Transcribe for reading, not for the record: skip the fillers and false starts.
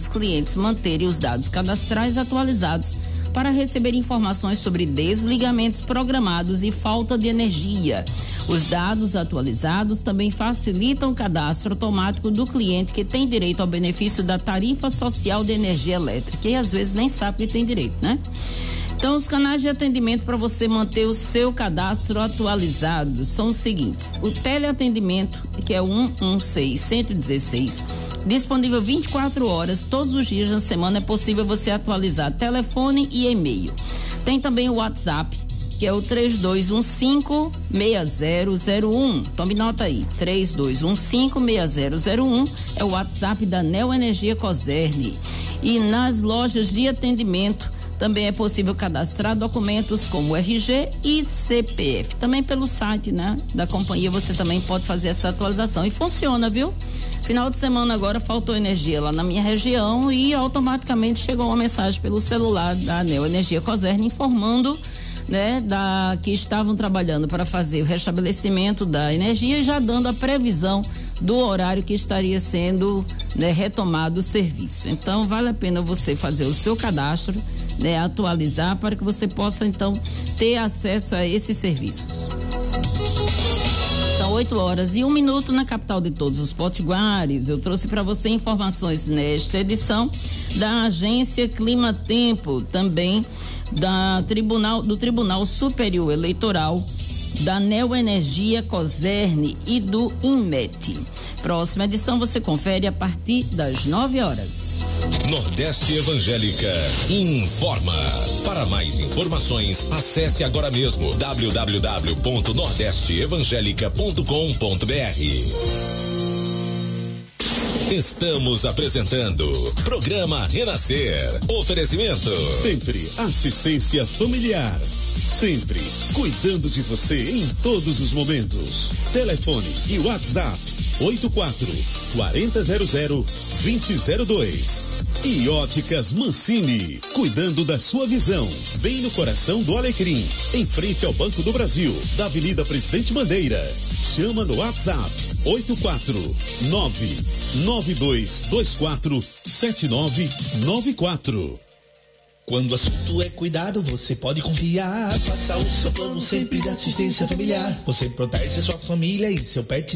os clientes manterem os dados cadastrais atualizados para receber informações sobre desligamentos programados e falta de energia. Os dados atualizados também facilitam o cadastro automático do cliente que tem direito ao benefício da tarifa social de energia elétrica e às vezes nem sabe que tem direito, né? Então, os canais de atendimento para você manter o seu cadastro atualizado são os seguintes: o teleatendimento, que é o 116-116, disponível 24 horas, todos os dias da semana é possível você atualizar telefone e e-mail. Tem também o WhatsApp, que é o 3215-6001. Tome nota aí, 3215-6001 é o WhatsApp da Neo Energia Cosern. E nas lojas de atendimento também é possível cadastrar documentos como RG e CPF. Também pelo site, né, da companhia você também pode fazer essa atualização. E funciona, viu? Final de semana agora faltou energia lá na minha região e automaticamente chegou uma mensagem pelo celular da Neo Energia Cosern informando, né, que estavam trabalhando para fazer o restabelecimento da energia e já dando a previsão do horário que estaria sendo, né, retomado o serviço. Então vale a pena você fazer o seu cadastro, né, atualizar para que você possa então ter acesso a esses serviços. São 8h01 na capital de todos os potiguares. Eu trouxe para você informações nesta edição da agência Clima Tempo, também do Tribunal Superior Eleitoral, da Neo Energia Cosern e do INMET. Próxima edição você confere a partir das 9h. Nordeste Evangélica informa. Para mais informações, acesse agora mesmo www.nordesteevangelica.com.br. Estamos apresentando Programa Renascer. Oferecimento. Sempre assistência familiar. Sempre cuidando de você em todos os momentos. Telefone e WhatsApp 84-4000-2002. E Óticas Mancini, cuidando da sua visão, bem no coração do Alecrim, em frente ao Banco do Brasil, da Avenida Presidente Bandeira. Chama no WhatsApp 849-9224-7994. Quando o assunto é cuidado, você pode confiar. Faça o seu plano sempre de assistência familiar. Você protege sua família e seu pet